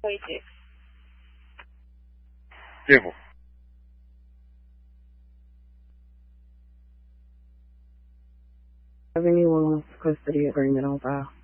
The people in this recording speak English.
Waiting. Llevo. Have anyone wants custody agreement on file?